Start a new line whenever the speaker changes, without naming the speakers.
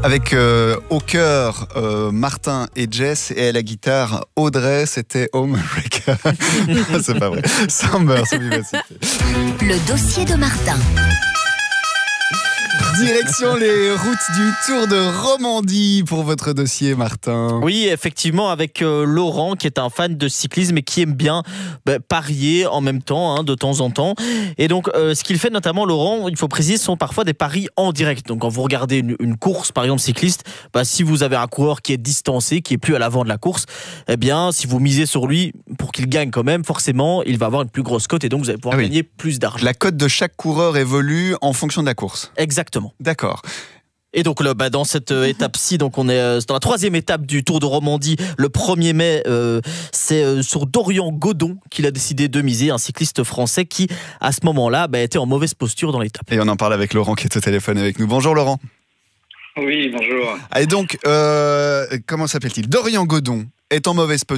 Avec au cœur Martin et Jess et à la guitare Audrey, c'était Homebreaker. C'est pas vrai. Summer sur Vivacité.
Le dossier de Martin.
Direction les routes du Tour de Romandie pour votre dossier, Martin.
Oui, effectivement, avec Laurent, qui est un fan de cyclisme et qui aime bien parier en même temps, de temps en temps. Et donc, ce qu'il fait notamment, Laurent, il faut préciser, sont parfois des paris en direct. Donc, quand vous regardez une course, par exemple cycliste, si vous avez un coureur qui est distancé, qui est plus à l'avant de la course, eh bien, si vous misez sur lui pour qu'il gagne quand même, forcément, il va avoir une plus grosse cote et donc vous allez pouvoir gagner plus d'argent.
La cote de chaque coureur évolue en fonction de la course.
Exactement.
D'accord.
Et donc dans cette étape-ci, donc on est dans la troisième étape du Tour de Romandie, le 1er mai, c'est sur Dorian Godon qu'il a décidé de miser, un cycliste français qui, à ce moment-là, était en mauvaise posture dans l'étape.
Et on en parle avec Laurent qui est au téléphone avec nous. Bonjour Laurent.
Oui, bonjour.
Et donc, comment s'appelle-t-il ? Dorian Godon est en mauvaise posture.